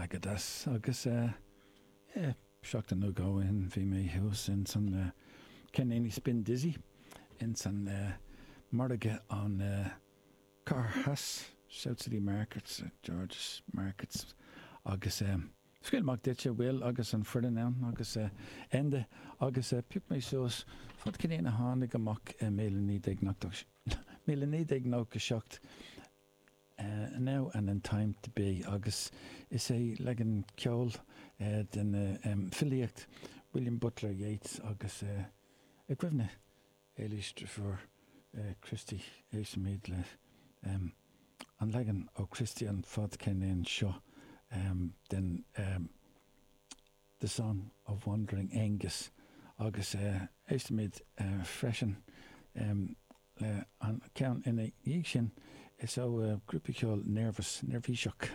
agadas agus seachtain nó gáin bhí mé hús in san cen éí spin dizzy in san marige an Carhas South City Markets, George's Markets agus scuilmach ditse bhfuil agus an fudan ann agus ende agus piúd mé soos fod cin éana tháinig amach míle ná go seacht now and in time to be agus is legan ceol den filiacht William Butler Yeats agus cuimhne éilistear for Christy éisimiid le an legan ó Christian fad cennen seo den The Song of Wandering Angus agus éisimiid freisin le an ceann ina dhéag sin is ó grúpa ceol nervíiseach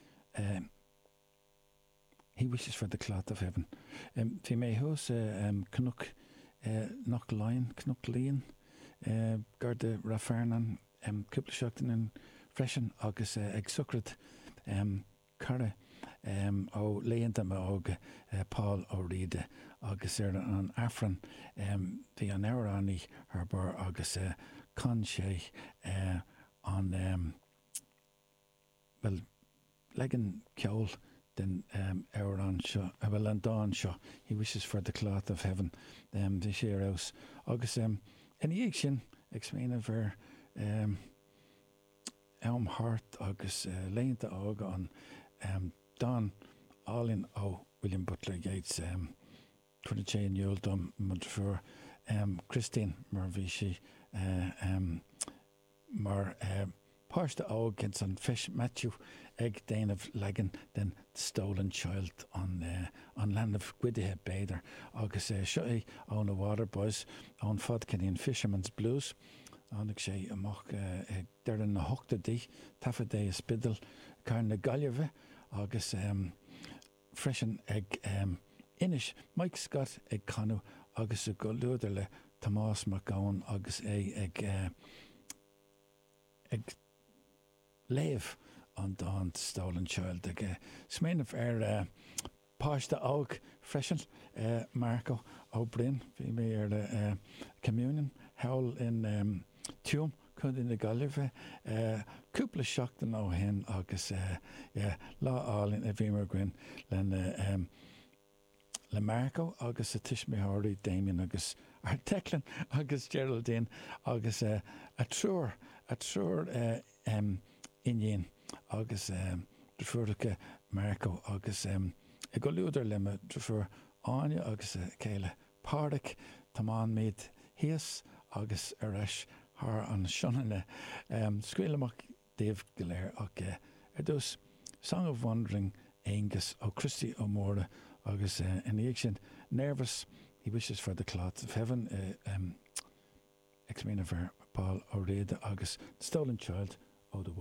He Wishes for the Cloth of Heaven. Bhí mé hús cnúc nach láin cnúc líon gur de rafernan cúpla seachtain in freisin agus ag sucrad cara ó léanta óg Paul ó Riade agus an affran bhí an éireánní ar bar agus con sé an well legan ceol den éireán seo bhfuil an dáin seo He Wishes for the Cloth of Heaven bhí sé aus agus in dhéag sin ag sméanamh bhar hart agus léanta ága an Don Allin ó William Butler Yeats chuir sé an jóol dom mud for Christine mar bhí si mar páiste ág gin san Fish Matthew ag déanamh legan den Stolen Child an land of Gwydithe Béidir agus seo ón a Waterboys ón fad cinníon Fisherman's Blues annig sé amach ag dean na hochtadí tafa dé a spidal cairn na gaillimhe agus freisin ag inis Mike Scott ag canú agus a go luúidir le Tomás McGowan agus ag léamh an dáin Stolen Child ag sméanamh ar páiste ág freisin Marco ó Bryn bhí mé ar le communion heall in Tuam chun in na gaillimhe cúpla seachtain ó hen agus láálinn a bhí mar gin le Marco agus a Tishmiháirí Damien agus ar Declan agus Geraldine agus a trúr inhéin agus drúircha Marco agus I go luúidir lime drúir áine agus céile páric tamán méid híos agus areis th an seanna scuileach Dave Galéir ach dús Song of Wandering Angus ó Christy Ó Móra agus in dhéag sin Nervous He Wishes for the Cloth of Heaven ag sméanamh Paul ó Riade agus Stolen Child ó